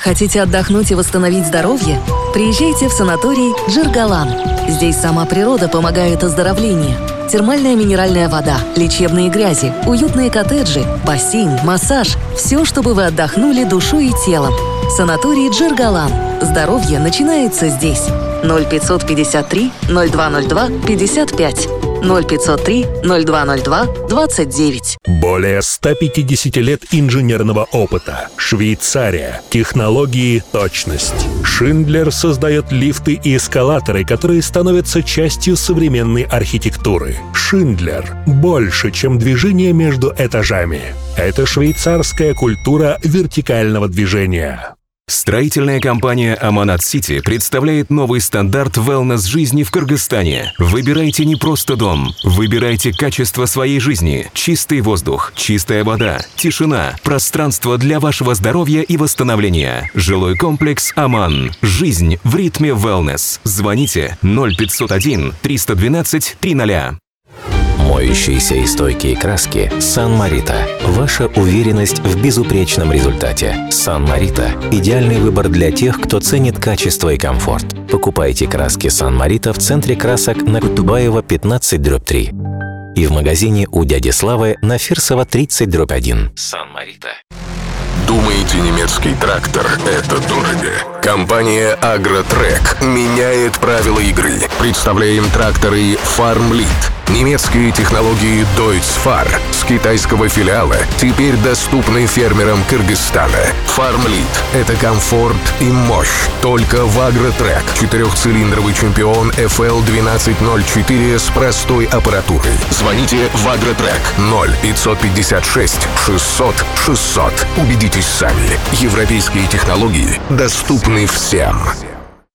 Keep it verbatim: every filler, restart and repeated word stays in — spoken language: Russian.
Хотите отдохнуть и восстановить здоровье? Приезжайте в санаторий Джергалан. Здесь сама природа помогает оздоровлению. Термальная минеральная вода, лечебные грязи, уютные коттеджи, бассейн, массаж – все, чтобы вы отдохнули душой и телом. Санаторий Джергалан. Здоровье начинается здесь. ноль пятьсот пятьдесят три ноль два ноль два пятьдесят пять. ноль пятьсот три ноль два ноль два двадцать девять. Более ста пятидесяти лет инженерного опыта. Швейцария. Технологии, точность. Шиндлер создает лифты и эскалаторы, которые становятся частью современной архитектуры. Шиндлер. Больше, чем движение между этажами. Это швейцарская культура вертикального движения. Строительная компания «Аманат Сити» представляет новый стандарт wellness-жизни в Кыргызстане. Выбирайте не просто дом, выбирайте качество своей жизни. Чистый воздух, чистая вода, тишина, пространство для вашего здоровья и восстановления. Жилой комплекс «Аман». Жизнь в ритме wellness. Звоните ноль пятьсот один триста двенадцать триста. Моющиеся и стойкие краски «Сан-Марита». Ваша уверенность в безупречном результате. «Сан-Марита» – идеальный выбор для тех, кто ценит качество и комфорт. Покупайте краски «Сан-Марита» в центре красок на Кутубаева пятнадцать дробь три и в магазине у дяди Славы на Фирсова тридцать дробь один. «Сан-Марита». Думаете, немецкий трактор – это дорого? Компания «Агротрек» меняет правила игры. Представляем тракторы «Фармлит». Немецкие технологии Deutz-Fahr с китайского филиала теперь доступны фермерам Кыргызстана. «Фармлит» — это комфорт и мощь. Только в «Агротрек». Четырехцилиндровый чемпион эф эл двенадцать ноль четыре с простой аппаратурой. Звоните в «Агротрек» ноль пятьсот пятьдесят шесть шестьсот шестьсот. Убедитесь сами. Европейские технологии доступны всем.